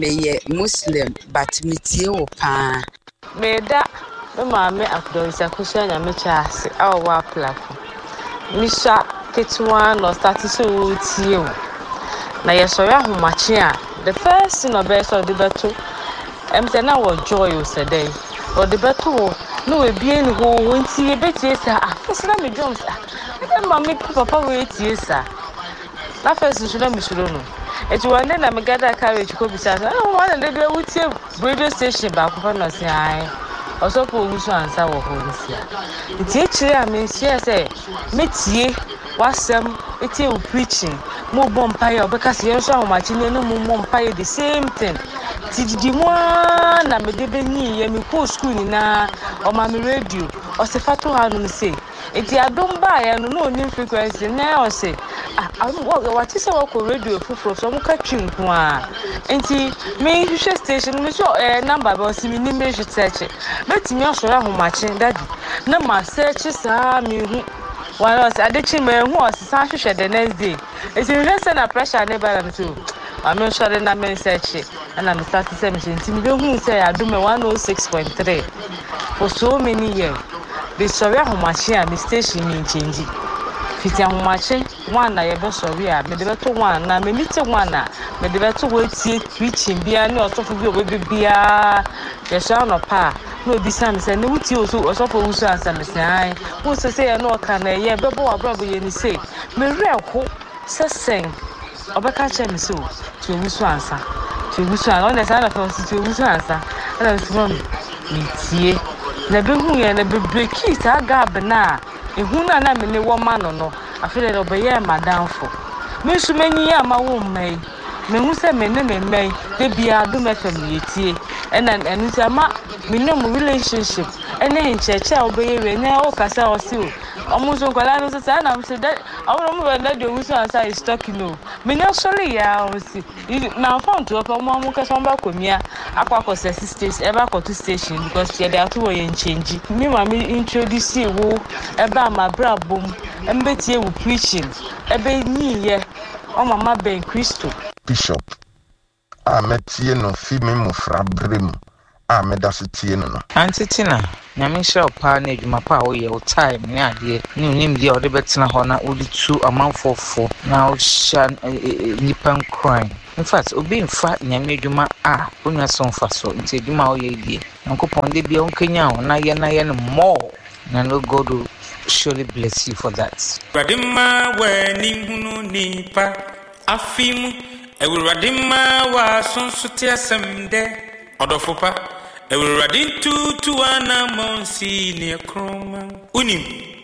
me Muslim but me tie wo pa Meda me maame akdorisa kusha nya me chaase awa plafo misha ketwa no start so tie wo na yesori ahomache a the first thing obese odi beto say na wo joy o sedey odi beto no ebie ni ho nti ebetie sa afisna me joms e maame papa we tie sa na first nshura mishuro no eti wande na me gada carriage ko bisa one dey dey wutie radio station ba ko na se ai osopo owusu ansa wo ho nsia nti echire a me share say metie wasem etie u preaching mo bompaye obeka se yenso ahomachi ne no mo bompaye the same thing tididi mo na me de benyi ye me ko school ni na o ma me radio o se fato ha no say eti adom ba ya no no ni frequency na o say what is our radio fufuro so mo ka twinku a enti me hwehwe station me so number ba o si me ni me hwetche betimi osoro ahomachi daddy na ma search sa me hu wala say adechi me hu o sa hwehwe the next day eti me say na pressure ne ba na so I'm sure na me search and I'm start to say me enti me hu say adom 106.3 for so many years the sorry ahomachi a me station ni change fiti ahomachi one na ye be sorry a me de beto one na me meet one na me de beto we tie preaching bia ne osofo bi obe bia ye sha no pa no bi sam say ne wuti osofo wusu ansam say ai wo say ye no ka na ye bebo abrabo ye ni say me reho sesen obeka che me so to wusu ansa on the side of us to wusu ansa na so me tie na be hu ye na be break it agab na ehu na me ne wo ma no afele no be ye madamfo me su mani ya ma wo mai me hu se me ne me mai de bia do me fam yetie enu se ma me no relationship ene ncheche obeye we na o kasa o si o omo so kwala no se na me se that awon mo na de wusu ansa is talking no me no sorry ya o si na phone to opo mo kasa mba komia akwa sisters e ba to station because they are to we change me ma me introduce wo e ba ma brabom embetie wo preaching ebe niye o mama ben Christo Bishop metie no fi me mufra brem medasetie no antitina nyame hye opa na adwuma pa wo ye o time ne ade ne nim de o de betena ho na odi tu amanfofo na o sha nipan crime in fact obi mfa nyame adwuma onwa so mfa so nti adwuma wo ye die nkopon de bia onkanya ho na ye no more na no God will surely bless you for that. Radima we ni hunu nipa afimu ewuradima wa sonsote asemde odofopa ewuradin tutu ana monsi ne kroma unim